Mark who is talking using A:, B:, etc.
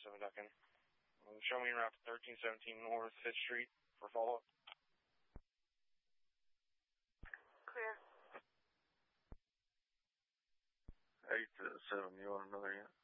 A: 7 Duckin. Show me en route to 1317 North 5th Street for follow-up.
B: Clear.
C: 8-7, you want another unit?